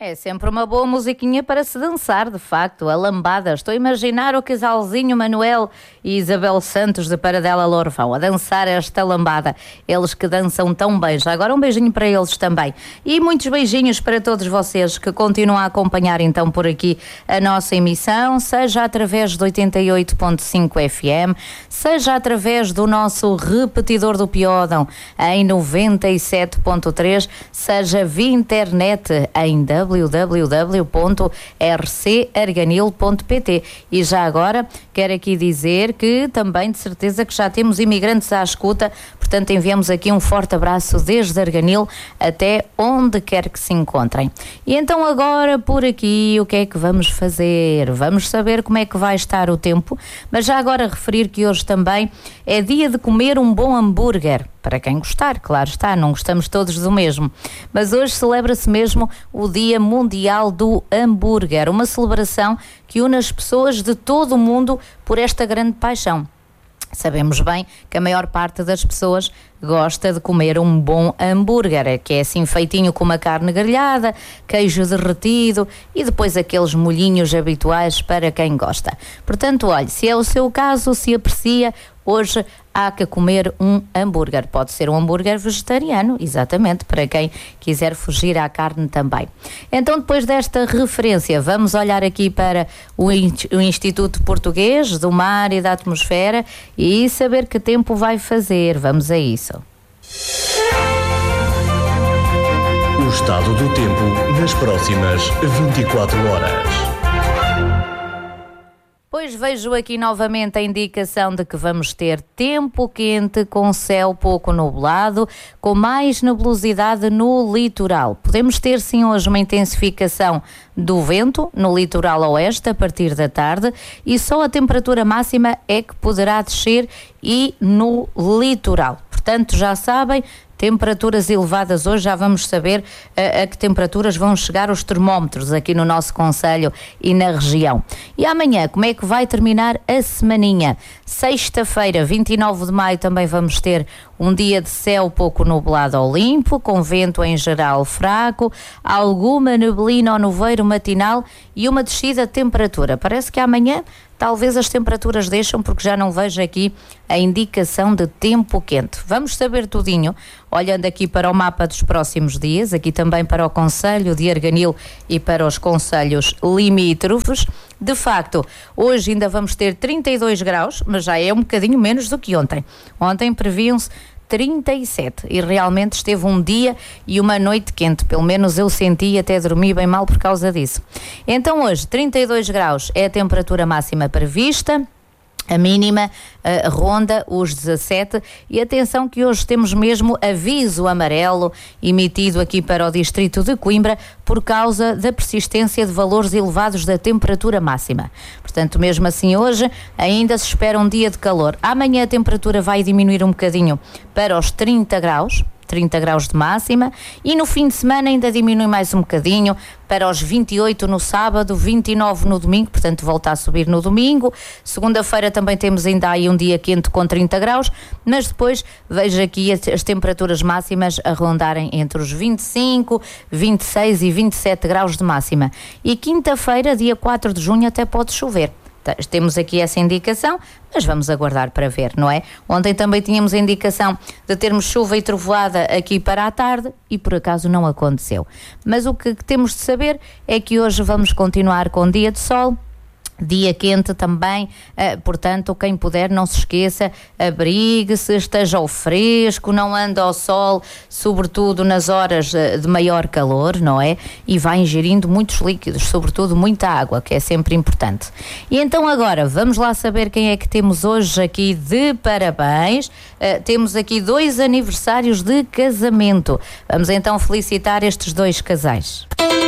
É sempre uma boa musiquinha para se dançar, de facto, a lambada. Estou a imaginar o casalzinho Manuel e Isabel Santos de Paradela Lourvão a dançar esta lambada. Eles que dançam tão bem. Já agora um beijinho para eles também. E muitos beijinhos para todos vocês que continuam a acompanhar então por aqui a nossa emissão, seja através de 88.5 FM, seja através do nosso repetidor do Piódão em 97.3, seja via internet em www.rcarganil.pt. E já agora quero aqui dizer que também de certeza que já temos imigrantes à escuta, portanto enviamos aqui um forte abraço desde Arganil até onde quer que se encontrem. E então agora por aqui o que é que vamos fazer? Vamos saber como é que vai estar o tempo, mas já agora referir que hoje também é dia de comer um bom hambúrguer. Para quem gostar, claro está, não gostamos todos do mesmo. Mas hoje celebra-se mesmo o Dia Mundial do Hambúrguer, uma celebração que une as pessoas de todo o mundo por esta grande paixão. Sabemos bem que a maior parte das pessoas gosta de comer um bom hambúrguer, que é assim feitinho com uma carne grelhada, queijo derretido e depois aqueles molhinhos habituais para quem gosta. Portanto, olhe, se é o seu caso, se aprecia, hoje há que comer um hambúrguer. Pode ser um hambúrguer vegetariano, exatamente, para quem quiser fugir à carne também. Então, depois desta referência, vamos olhar aqui para o Instituto Português do Mar e da Atmosfera e saber que tempo vai fazer. Vamos a isso. O estado do tempo nas próximas 24 horas. Pois vejo aqui novamente a indicação de que vamos ter tempo quente com céu pouco nublado, com mais nebulosidade no litoral. Podemos ter sim hoje uma intensificação do vento no litoral oeste a partir da tarde e só a temperatura máxima é que poderá descer e no litoral. Portanto, já sabem, temperaturas elevadas hoje, já vamos saber a que temperaturas vão chegar os termómetros aqui no nosso concelho e na região. E amanhã, como é que vai terminar a semaninha? Sexta-feira, 29 de maio, também vamos ter um dia de céu pouco nublado ao limpo, com vento em geral fraco, alguma neblina ou nevoeiro matinal e uma descida de temperatura. Parece que amanhã talvez as temperaturas deixam, porque já não vejo aqui a indicação de tempo quente. Vamos saber tudinho, olhando aqui para o mapa dos próximos dias, aqui também para o concelho de Arganil e para os concelhos limítrofes. De facto, hoje ainda vamos ter 32 graus, mas já é um bocadinho menos do que ontem. Ontem previam-se 37 e realmente esteve um dia e uma noite quente, pelo menos eu senti e até dormi bem mal por causa disso. Então hoje 32 graus é a temperatura máxima prevista. A mínima ronda os 17 e atenção que hoje temos mesmo aviso amarelo emitido aqui para o distrito de Coimbra por causa da persistência de valores elevados da temperatura máxima. Portanto, mesmo assim hoje ainda se espera um dia de calor. Amanhã a temperatura vai diminuir um bocadinho para os 30 graus de máxima e no fim de semana ainda diminui mais um bocadinho para os 28 no sábado, 29 no domingo, portanto volta a subir no domingo. Segunda-feira também temos ainda aí um dia quente com 30 graus, mas depois vejo aqui as temperaturas máximas a rondarem entre os 25, 26 e 27 graus de máxima. E quinta-feira, dia 4 de junho, até pode chover. Temos aqui essa indicação, mas vamos aguardar para ver, não é? Ontem também tínhamos a indicação de termos chuva e trovoada aqui para a tarde e por acaso não aconteceu. Mas o que temos de saber é que hoje vamos continuar com dia de sol, dia quente também, portanto quem puder não se esqueça, abrigue-se, esteja ao fresco, não ande ao sol, sobretudo nas horas de maior calor, não é? E vá ingerindo muitos líquidos, sobretudo muita água, que é sempre importante. E então agora vamos lá saber quem é que temos hoje aqui de parabéns. Temos aqui 2 aniversários de casamento. Vamos então felicitar estes 2 casais.